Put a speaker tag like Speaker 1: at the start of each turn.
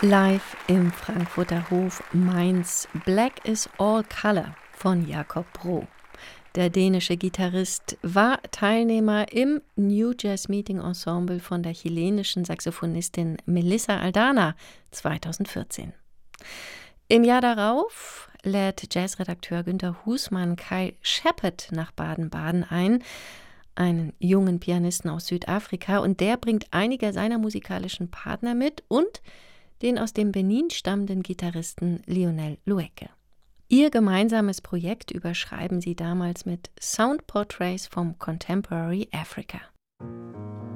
Speaker 1: Live im Frankfurter Hof Mainz Black is All Color von Jakob Bro. Der dänische Gitarrist war Teilnehmer im New Jazz Meeting Ensemble von der chilenischen Saxophonistin Melissa Aldana 2014. Im Jahr darauf lädt Jazzredakteur Günter Husmann Kyle Shepard nach Baden-Baden ein, einen jungen Pianisten aus Südafrika, und der bringt einige seiner musikalischen Partner mit und den aus dem Benin stammenden Gitarristen Lionel Lueke. Ihr gemeinsames Projekt überschreiben sie damals mit Sound Portraits from Contemporary Africa.